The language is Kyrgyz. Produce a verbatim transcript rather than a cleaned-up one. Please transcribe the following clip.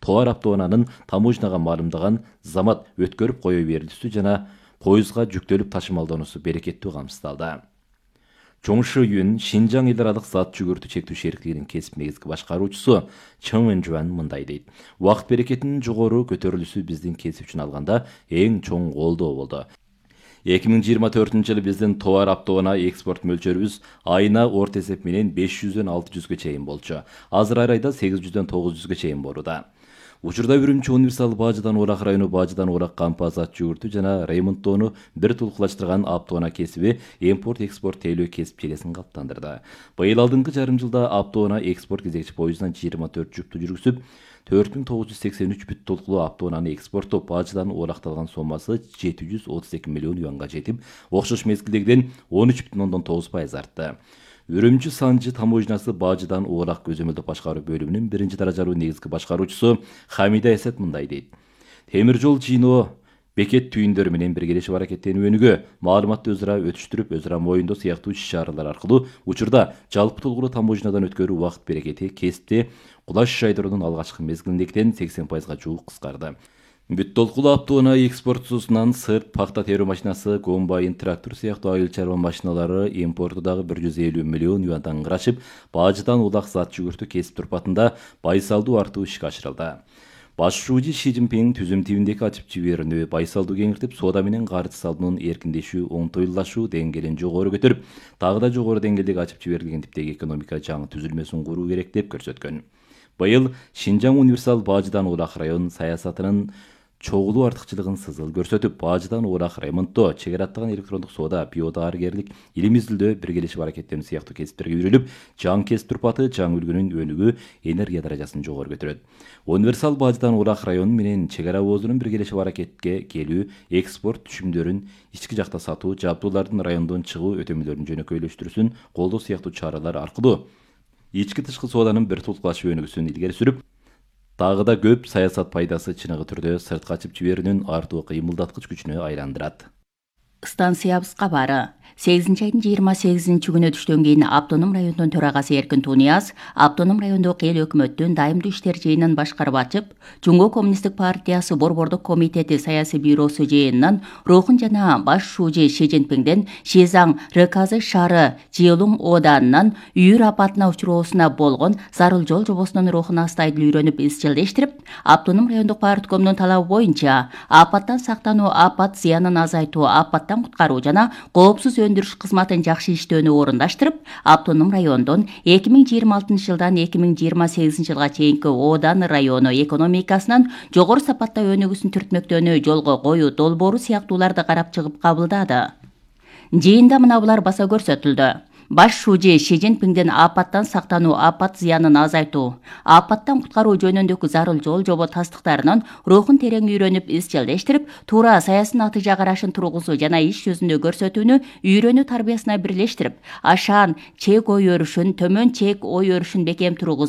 товар автоунаанын таможняга маалымдаган замат өткөрүп кое берилүүсү жана поездга жүктөлүп ташымалдануусу берекеттүү камсыздалды. Чоңшу Юн Шинжаң эл аралык зат жүгүртүү чектүү шериктигинин кесип негизги башкаруучусу Чың Энжуан мындай дейт. Убакыт берекетинин жогору көтөрүлүүсү биздин кесип үчүн алганда эң чоң колдоо болду. эки миң жыйырма төртүнчү жылы биздин товар автоунаа экспорт мөлчөрүбүз айына орто эсеп менен беш жүздөн алты жүзгө чейин болчу. Азыр ар айда сегиз жүздөн тогуз жүзгө чейин барууда. Учурда Үрүмчү универсал бажыдан Орак району бажыдан Орак кампа зат жүгүртүү жана ремонттоону бир тулкулаштырган автоунаа кесиби импорт экспорт тейлөө кесип желесин калыптандырды. Быйыл алдыңкы жарым жылда автоунаа экспорт кезекчи поезддан жыйырма төрт жүктү жүргүзүп, төрт миң тогуз жүз сексен үч бүт толкулуу автоунааны экспорттоп, бажыдан Оракталган сомасы жети жүз отуз эки миллион юанга жетип, окшош мезгилдегиден он үч бүтүн ондон тогуз пайыз артты. Үрүмчү Санжы таможнясы бажыдан Орак көзөмөлдөө башкаруу бөлүмүнүн биринчи даражалуу негизги башкаруучусу Хамида Эсет мындай дейт. Темир жол жыйноо бекет түйүндөрү менен биргелешип аракеттенүүгө, маалыматты өзара өтүштүрүп, өзара моюндоо сыяктуу иш-чаралар аркылуу учурда жалпы толгулуу таможнядан өткөрүү убакыт берекети кесипти кулаш жайдыруунун алгачкы мезгилиндегиден сексен пайызга жуук кыскарды. Бүт толкулуу автоунаа экспортчусунан сырт, пахта терүү машинасы, комбайн, трактор сыяктуу айыл чарба машиналары импорту дагы бир жүз элүү миллион юандан ырашып, бажыдан улак зат жүгүртүү кесип турпатында байсалдуу артуу ишке ашырылды. Башчы Ши Цзиньпин түзүм тибиндеги ачып жиберүүнү байсалдуу кеңиртип, соода менен каржы салымынын эркиндешүү, оңтойлуулашуу деңгээлин жогору көтөрүп, дагы да жогору деңгээлдеги ачып жиберилген типтеги экономика жаңы түзүлмөсүн куруу керек деп көрсөткөн. Быйыл Шинжаң универсал бажыдан Орак район саясатынын чогулуу артыкчылыгын сызыл көрсөтүп, бажыдан Орак ремонттоо, чегара аттаган электрондук соода, биодаарыгерлик, илим изилдөө, биргелешип аракеттенүү сыяктуу кесиптерге үйрүлүп, жаңы кесип турпаты жаңы үлгүнүн өнүгүү, энергия даражасын жогору көтөрөт. Универсал бажыдан Орак району менен чегара оозунун биргелешип аракетке келүү, экспорт түшүмдөрүн ички жакта сатуу, жабдуулардын райондон чыгуу өтөмөлөрүн жөнөкөйлөштүрүүсүн колдоо сыяктуу чаралар аркылуу ички тышкы сооданын бир тулкулашуу өнүгүүсүн илгери сүрүп, дагы да көп саясат пайдасы чыныгы түрдө сыртка ачып жиберүүнүн артуу кыймылдаткыч күчүнө айландырат. Станциябыз кабары. сегизинчи айдын жыйырма сегизинчи күнү түштөн кийин автоном райондун төрагасы Эркин Тунияз автоном райондук эл өкмөттүн дайымдуу иштер жыйынын башкарып ачып, Жумгоо коммунисттик партиясы борбордук комитети саясий бюросу жыйынынан Рохун жана баш шужи Ши Цзиньпинден Шизаң РКЗ шаары Жиелуң ооданынан үйүр апатына учуроосуна болгон зарыл жол жобосунун рухун астайдыл үйрөнүп изчилдештирип, автоном райондук парткомдун талабы боюнча апаттан сактануу, апат зыянын азайтуу, апаттан куткаруу жана коопсуз өндүрүш кызматын жакшы иштөөнү орундаштырып, автоном райондон эки миң жыйырма алтынчы жылдан эки миң жыйырма сегизинчи жылга чейинки оодан району экономикасынын жогору сапатта өнүгүүсүн түртмөктөөнү жолго коюу долбоору сыяктууларды карап чыгып кабылдады. Жыйында мына булар баса көрсөтүлдү. Баш шужи Ши Цзиньпинден апаттан сактануу, апат зыянын азайтуу, апаттан куткаруу жөнүндөгү зарыл жол жобо тастыктарынын рухун терең үйрөнүп изчилдештирип, туура саясий натыйжа карашын тургузуу жана иш жүзүндө көрсөтүүнү үйрөнүү тарбиясына бирлештирип, ашаан чек ой өрүшүн, төмөн чек ой өрүшүн бекем тургузуу